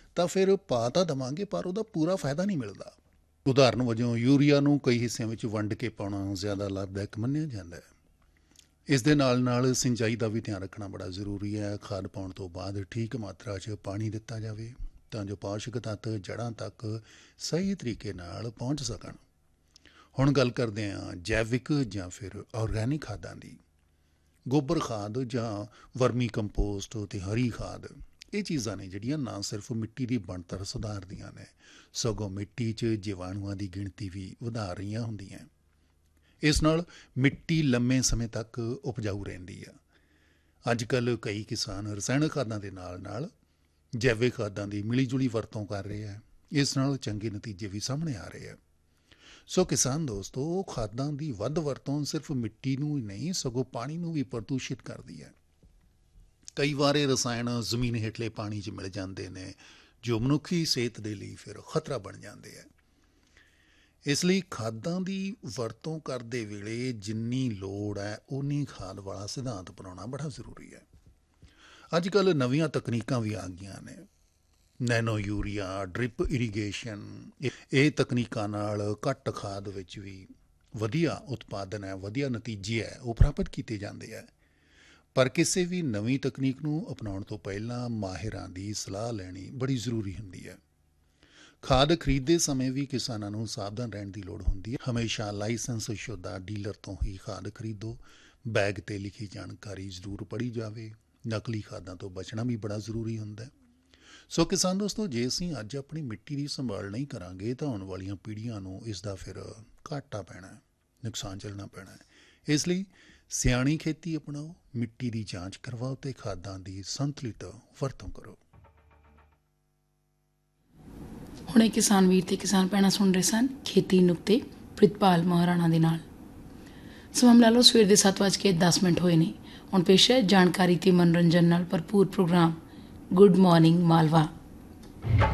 ਤਾਂ ਫਿਰ ਪਾ ਤਾਂ ਦੇਵਾਂਗੇ ਪਰ ਉਹਦਾ ਪੂਰਾ ਫਾਇਦਾ ਨਹੀਂ ਮਿਲਦਾ। ਉਦਾਹਰਨ ਵਜੋਂ ਯੂਰੀਆ ਨੂੰ ਕਈ ਹਿੱਸਿਆਂ ਵਿੱਚ ਵੰਡ ਕੇ ਪਾਉਣਾ ਜ਼ਿਆਦਾ ਲਾਭਦਾਇਕ ਮੰਨਿਆ ਜਾਂਦਾ ਹੈ। ਇਸ ਦੇ ਨਾਲ ਸਿੰਚਾਈ ਦਾ ਵੀ ਧਿਆਨ ਰੱਖਣਾ ਬੜਾ ਜ਼ਰੂਰੀ ਹੈ। ਖਾਦ ਪਾਉਣ ਤੋਂ ਬਾਅਦ ਠੀਕ ਮਾਤਰਾ 'ਚ ਪਾਣੀ ਦਿੱਤਾ ਜਾਵੇ ਤਾਂ ਜੋ ਪੌਸ਼ਕ ਤੱਤ ਜੜ੍ਹਾਂ ਤੱਕ ਸਹੀ ਤਰੀਕੇ ਨਾਲ ਪਹੁੰਚ ਸਕਣ। ਹੁਣ ਗੱਲ ਕਰਦੇ ਹਾਂ ਜੈਵਿਕ ਜਾਂ ਫਿਰ ਆਰਗੈਨਿਕ ਖਾਦਾਂ ਦੀ। ਗੋਬਰ ਖਾਦ ਜਾਂ ਵਰਮੀ ਕੰਪੋਸਟ ਅਤੇ ਹਰੀ ਖਾਦ ਇਹ ਚੀਜ਼ਾਂ ਨੇ ਜਿਹੜੀਆਂ ਨਾ ਸਿਰਫ ਮਿੱਟੀ ਦੀ ਬਣਤਰ ਸੁਧਾਰਦੀਆਂ ਨੇ, ਸਗੋਂ ਮਿੱਟੀ 'ਚ ਜੀਵਾਣੂਆਂ ਦੀ ਗਿਣਤੀ ਵੀ ਵਧਾ ਰਹੀਆਂ ਹੁੰਦੀਆਂ। ਇਸ ਨਾਲ ਮਿੱਟੀ ਲੰਮੇ ਸਮੇਂ ਤੱਕ ਉਪਜਾਊ ਰਹਿੰਦੀ ਆ। ਅੱਜ ਕੱਲ੍ਹ ਕਈ ਕਿਸਾਨ ਰਸਾਇਣਕ ਖਾਦਾਂ ਦੇ ਨਾਲ ਜੈਵਿਕ ਖਾਦਾਂ ਦੀ ਮਿਲੀ ਜੁਲੀ ਵਰਤੋਂ ਕਰ ਰਹੇ ਆ। ਇਸ ਨਾਲ ਚੰਗੇ ਨਤੀਜੇ ਵੀ ਸਾਹਮਣੇ ਆ ਰਹੇ ਆ। ਸੋ ਕਿਸਾਨ ਦੋਸਤੋ, ਖਾਦਾਂ ਦੀ ਵੱਧ ਵਰਤੋਂ ਸਿਰਫ ਮਿੱਟੀ ਨੂੰ ਹੀ ਨਹੀਂ ਸਗੋਂ ਪਾਣੀ ਨੂੰ ਵੀ ਪ੍ਰਦੂਸ਼ਿਤ ਕਰਦੀ ਹੈ। ਕਈ ਵਾਰ ਇਹ ਰਸਾਇਣ ਜ਼ਮੀਨ ਹੇਠਲੇ ਪਾਣੀ 'ਚ ਮਿਲ ਜਾਂਦੇ ਨੇ ਜੋ ਮਨੁੱਖੀ ਸਿਹਤ ਦੇ ਲਈ ਫਿਰ ਖਤਰਾ ਬਣ ਜਾਂਦੇ ਆ। ਇਸ ਲਈ ਖਾਦਾਂ ਦੀ ਵਰਤੋਂ ਕਰਦੇ ਵੇਲੇ ਜਿੰਨੀ ਲੋੜ ਹੈ ਓਨੀ ਖਾਦ ਵਾਲਾ ਸਿਧਾਂਤ ਅਪਣਾਉਣਾ ਬੜਾ ਜ਼ਰੂਰੀ ਹੈ। ਅੱਜ ਕੱਲ੍ਹ ਨਵੀਆਂ ਤਕਨੀਕਾਂ ਵੀ ਆ ਗਈਆਂ ਨੇ, ਨੈਨੋ ਯੂਰੀਆ, ਡ੍ਰਿਪ ਇਰੀਗੇਸ਼ਨ। ਇਹ ਤਕਨੀਕਾਂ ਨਾਲ ਘੱਟ ਖਾਦ ਵਿੱਚ ਵੀ ਵਧੀਆ ਉਤਪਾਦਨ ਹੈ, ਵਧੀਆ ਨਤੀਜੇ ਹੈ ਉਹ ਪ੍ਰਾਪਤ ਕੀਤੇ ਜਾਂਦੇ ਹੈ। ਪਰ ਕਿਸੇ ਵੀ ਨਵੀਂ ਤਕਨੀਕ ਨੂੰ ਅਪਣਾਉਣ ਤੋਂ ਪਹਿਲਾਂ ਮਾਹਿਰਾਂ ਦੀ ਸਲਾਹ ਲੈਣੀ ਬੜੀ ਜ਼ਰੂਰੀ ਹੁੰਦੀ ਹੈ। ਖਾਦ ਖਰੀਦਦੇ ਸਮੇਂ ਵੀ ਕਿਸਾਨਾਂ ਨੂੰ ਸਾਵਧਾਨ ਰਹਿਣ ਦੀ ਲੋੜ ਹੁੰਦੀ ਹੈ। ਹਮੇਸ਼ਾ ਲਾਇਸੈਂਸ ਸ਼ੁਦਾ ਡੀਲਰ ਤੋਂ ਹੀ ਖਾਦ ਖਰੀਦੋ। ਬੈਗ 'ਤੇ ਲਿਖੀ ਜਾਣਕਾਰੀ ਜ਼ਰੂਰ ਪੜ੍ਹੀ ਜਾਵੇ। ਨਕਲੀ ਖਾਦਾਂ ਤੋਂ ਬਚਣਾ ਵੀ ਬੜਾ ਜ਼ਰੂਰੀ ਹੁੰਦਾ। ਸੋ ਕਿਸਾਨ ਦੋਸਤੋ, ਜੇ ਅਸੀਂ ਅੱਜ ਆਪਣੀ ਮਿੱਟੀ ਦੀ ਸੰਭਾਲ ਨਹੀਂ ਕਰਾਂਗੇ ਤਾਂ ਆਉਣ ਵਾਲੀਆਂ ਪੀੜ੍ਹੀਆਂ ਨੂੰ ਇਸ ਦਾ ਫਿਰ ਘਾਟਾ ਪੈਣਾ, ਨੁਕਸਾਨ ਝੱਲਣਾ ਪੈਣਾ। ਇਸ ਲਈ ਸਿਆਣੀ ਖੇਤੀ ਅਪਣਾਓ, ਮਿੱਟੀ ਦੀ ਜਾਂਚ ਕਰਵਾਓ ਅਤੇ ਖਾਦਾਂ ਦੀ ਸੰਤੁਲਿਤ ਵਰਤੋਂ ਕਰੋ। ਹੁਣੇ ਕਿਸਾਨ ਵੀਰ ਤੇ ਕਿਸਾਨ ਭੈਣਾਂ ਸੁਣ ਰਹੇ ਸਨ ਖੇਤੀ ਨੁਕਤੇ ਪ੍ਰਿਤਪਾਲ ਮਹਾਰਾਣਾ ਦੇ ਨਾਲ। ਸਮਾਂ ਲਾ ਲਓ ਸਵੇਰ ਦੇ 7:10 ਹੋਏ ਨੇ। ਹੁਣ ਪੇਸ਼ ਹੈ ਜਾਣਕਾਰੀ ਤੇ ਮਨੋਰੰਜਨ ਨਾਲ ਭਰਪੂਰ ਪ੍ਰੋਗਰਾਮ ਗੁੱਡ ਮਾਰਨਿੰਗ ਮਾਲਵਾ।